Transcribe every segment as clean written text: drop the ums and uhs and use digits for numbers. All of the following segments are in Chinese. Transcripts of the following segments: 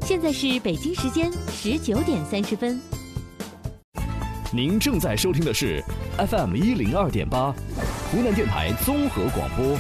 现在是北京时间19点30分。 您正在收听的是 FM 102.8，湖南电台综合广播。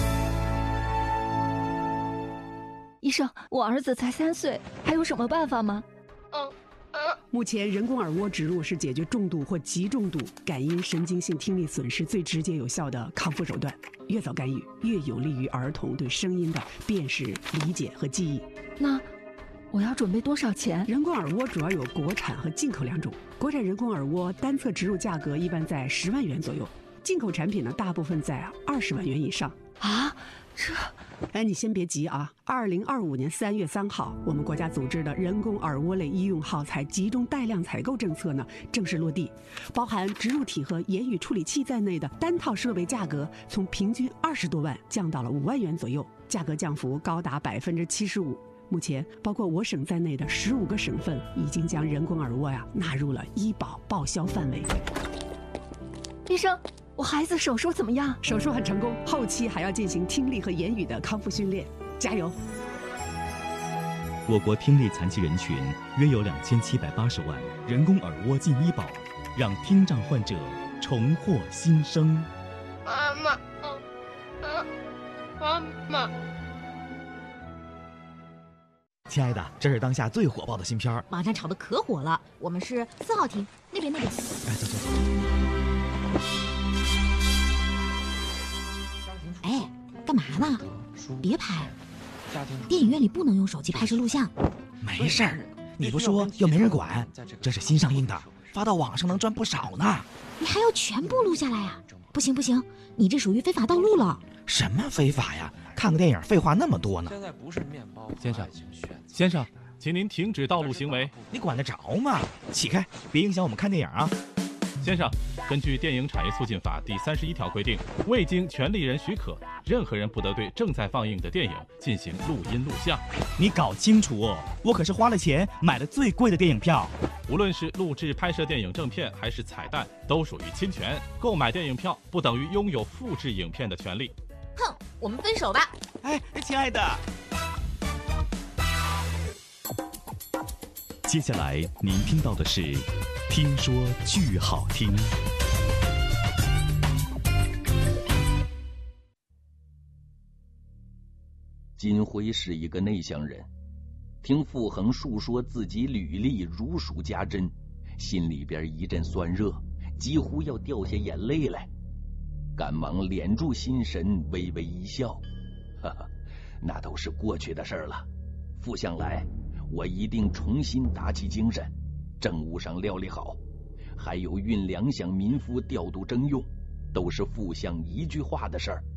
医生，我儿子才3岁，还有什么办法吗？ 目前人工耳蜗植入是解决重度或极重度感因神经性听力损失最直接有效的康复手段。越早干预，越有利于儿童对声音的辨识、理解和记忆。 那我要准备多少钱？ 人工耳蜗主要有国产和进口2种。国产人工耳蜗单侧植入价格一般在10万元左右，进口产品呢大部分在20万元以上。 啊，这…… 你先别急啊！2025年3月3号，我们国家组织的人工耳蜗类医用耗材集中带量采购政策呢正式落地，包含植入体和言语处理器在内的单套设备价格从平均20多万降到了5万元左右，价格降幅高达75%。目前，包括我省在内的15个省份已经将人工耳蜗纳入了医保报销范围。 医生，我孩子手术怎么样？ 手术很成功，后期还要进行听力和言语的康复训练，加油！ 我国听力残疾人群约有2780万，人工耳蜗进医保，让听障患者重获新生。 妈妈，妈妈。 亲爱的，这是当下最火爆的新片， 网上炒的可火了。我们是4号厅那边。 哎，走。 哎，干嘛呢？别拍，电影院里不能用手机拍摄录像。 没事儿，你不说又没人管。这是新上映的，发到网上能赚不少呢。 你还要全部录下来啊？不行，你这属于非法盗录了。 什么非法呀？看个电影废话那么多呢。 现在不是面包。 先生，请您停止盗录行为。 你管得着吗？起开，别影响我们看电影啊！ 先生，根据电影产业促进法第31条规定，未经权利人许可，任何人不得对正在放映的电影进行录音录像。 你搞清楚哦，我可是花了钱买了最贵的电影票。 无论是录制拍摄电影正片还是彩蛋，都属于侵权。购买电影票不等于拥有复制影片的权利。 哼，我们分手吧。 哎，亲爱的。 接下来您听到的是听说剧好听。 金辉是一个内向人，听傅恒述说自己履历如数家珍，心里边一阵酸热，几乎要掉下眼泪来，赶忙敛住心神，微微一笑，哈哈，那都是过去的事了。傅相来，我一定重新打起精神，政务上料理好，还有运粮饷民夫调度征用，都是傅相一句话的事儿。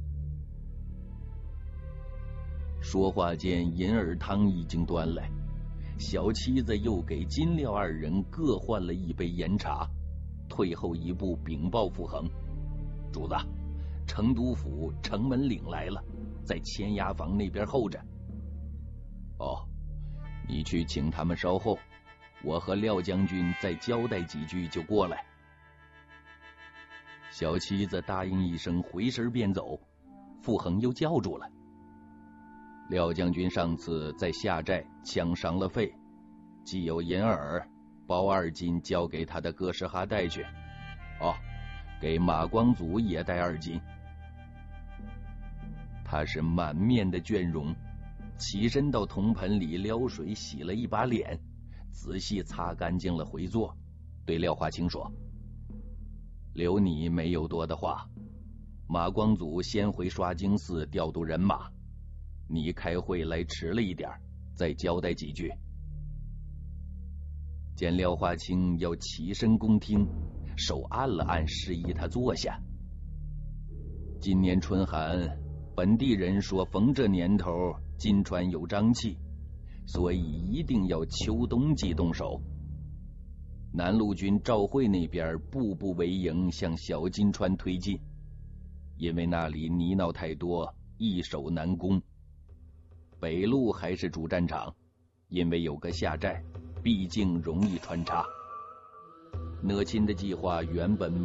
说话间，银耳汤已经端来，小妻子又给金廖二人各换了一杯盐茶，退后一步禀报傅恒：主子，成都府城门岭来了，在签押房那边候着。哦，你去请他们稍后，我和廖将军再交代几句就过来。小妻子答应一声，回身便走。傅恒又叫住了：廖将军上次在下寨抢伤了肺，既有银耳，包2斤交给他的哥什哈带去。哦，给马光祖也带2斤。他是满面的倦容，起身到铜盆里撩水洗了一把脸，仔细擦干净了回座，对廖华清说：留你没有多的话，马光祖先回刷经寺调度人马，你开会来迟了一点，再交代几句。见廖华清要起身恭听，手按了按，示意他坐下。今年春寒，本地人说逢这年头金川有瘴气，所以一定要秋冬季动手。南路军赵会那边步步为营向小金川推进，因为那里泥淖太多，易守难攻。北路还是主战场，因为有个下寨，毕竟容易穿插。讷钦的计划原本